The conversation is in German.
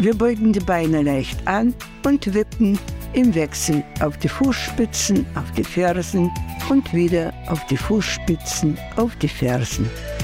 Wir beugen die Beine leicht an und wippen im Wechsel auf die Fußspitzen, auf die Fersen und wieder auf die Fußspitzen, auf die Fersen.